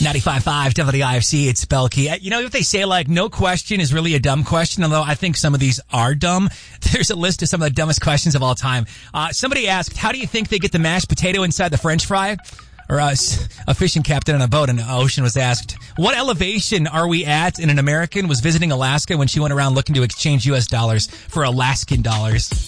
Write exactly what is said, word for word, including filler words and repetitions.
ninety-five point five W I F C, it's Belkey. You know, if they say, like, no question is really a dumb question, although I think some of these are dumb, there's a list of some of the dumbest questions of all time. Uh, somebody asked, how do you think they get the mashed potato inside the French fry? Or uh, a fishing captain on a boat in the ocean was asked, what elevation are we at? And an American was visiting Alaska when she went around looking to exchange U S dollars for Alaskan dollars.